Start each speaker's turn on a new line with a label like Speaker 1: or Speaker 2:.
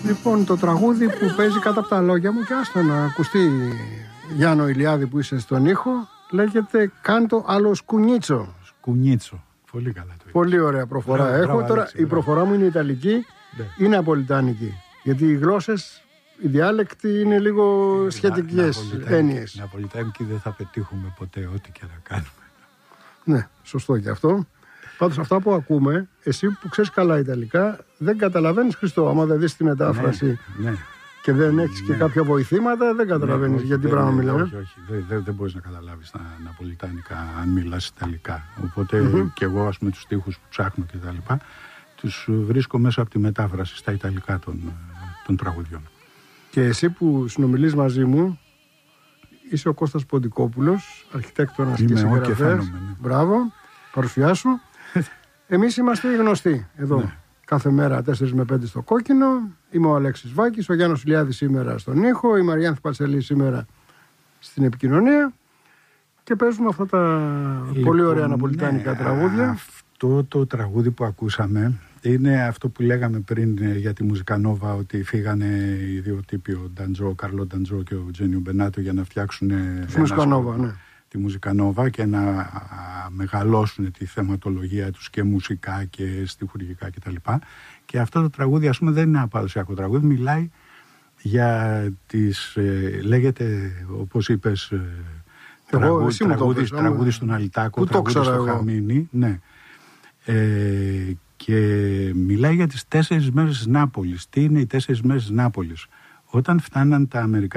Speaker 1: Λοιπόν, το τραγούδι που παίζει κάτω από τα λόγια μου, και άστο να ακουστεί, Γιάννο Ηλιάδη, που είσαι στον ήχο, λέγεται «Κάντο άλλο σκουνίτσο».
Speaker 2: Σκουνίτσο. Πολύ καλά το είπα.
Speaker 1: Πολύ ωραία προφορά έχω. Τώρα η προφορά μου είναι ιταλική, ή ναπολιτάνικη. Γιατί οι γλώσσες, οι διάλεκτοι είναι λίγο σχετικές έννοιες.
Speaker 2: Ναπολιτάνικη δεν θα πετύχουμε ποτέ, ό,τι και να κάνουμε.
Speaker 1: Ναι, σωστό και αυτό. Πάντως αυτά που ακούμε, εσύ που ξέρεις καλά Ιταλικά, δεν καταλαβαίνεις, Χριστό, άμα δεν δεις τη μετάφραση.
Speaker 2: Ναι.
Speaker 1: Και δεν έχεις και κάποια βοηθήματα, δεν καταλαβαίνεις για τι πράγμα μιλάμε.
Speaker 2: Όχι. Δεν μπορείς να καταλάβεις τα ναπολιτάνικα αν μιλάς Ιταλικά. Οπότε και εγώ, ας πούμε, τους στίχους που ψάχνω και τα λοιπά, τους βρίσκω μέσα από τη μετάφραση στα Ιταλικά των τραγουδιών.
Speaker 1: Και εσύ που συνομιλείς μαζί μου, είσαι ο Κώστας Ποντικόπουλος, αρχιτέκτονας και συγγραφέας. Μπράβο, παρουσιάσου. Εμείς είμαστε οι γνωστοί εδώ. Ναι. Κάθε μέρα 4 με 5 στο Κόκκινο. Είμαι ο Αλέξης Βάκης, ο Γιάννος Ηλιάδης σήμερα στον ήχο, η Μαριάνθη Πατσελή σήμερα στην επικοινωνία. Και παίζουμε αυτά τα πολύ ωραία ναπολιτάνικα τραγούδια.
Speaker 2: Αυτό το τραγούδι που ακούσαμε είναι αυτό που λέγαμε πριν για τη Μουζικανόβα, ότι φύγανε οι δύο τύποι, ο Καρλό Νταντζό και ο Τζένιο Μπενάτο, για να φτιάξουν τη Μουζικανόβα και να μεγαλώσουν τη θεματολογία τους και μουσικά και στιχουργικά κτλ. Και αυτό το τραγούδι, ας πούμε, δεν είναι ένα παραδοσιακό τραγούδι, μιλάει για τις, λέγεται, όπως είπες, τραγούδι στον Αλιτάκο, τραγούδι στο Χαμίνι, ναι. Και μιλάει για τις 4 μέρες της Νάπολης. Τι είναι οι 4 μέρες της Νάπολης? Όταν φτάναν τα Αμερικανικά